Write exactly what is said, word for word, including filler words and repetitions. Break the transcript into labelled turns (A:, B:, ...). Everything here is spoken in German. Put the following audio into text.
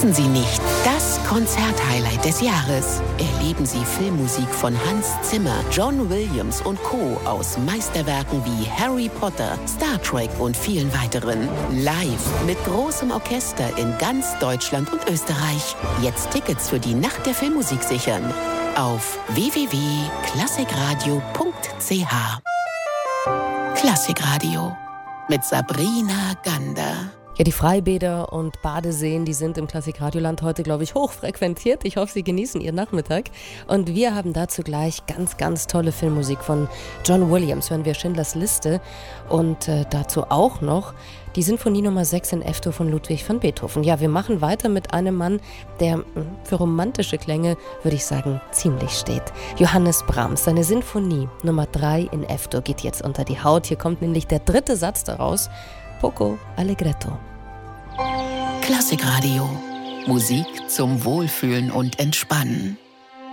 A: Verpassen Sie nicht das Konzerthighlight des Jahres. Erleben Sie Filmmusik von Hans Zimmer, John Williams und Co. aus Meisterwerken wie Harry Potter, Star Trek und vielen weiteren. Live mit großem Orchester in ganz Deutschland und Österreich. Jetzt Tickets für die Nacht der Filmmusik sichern. Auf w w w punkt klassikradio punkt c h. Klassikradio mit Sabrina Gander.
B: Ja, die Freibäder und Badeseen, die sind im Klassikradioland heute, glaube ich, hochfrequentiert. Ich hoffe, Sie genießen Ihren Nachmittag. Und wir haben dazu gleich ganz, ganz tolle Filmmusik von John Williams. Hören wir Schindlers Liste und äh, dazu auch noch die Sinfonie Nummer sechs in F-Dur von Ludwig van Beethoven. Ja, wir machen weiter mit einem Mann, der mh, für romantische Klänge, würde ich sagen, ziemlich steht. Johannes Brahms, seine Sinfonie Nummer drei in F-Dur geht jetzt unter die Haut. Hier kommt nämlich der dritte Satz daraus. Poco Allegretto.
A: Klassikradio. Musik zum Wohlfühlen und Entspannen.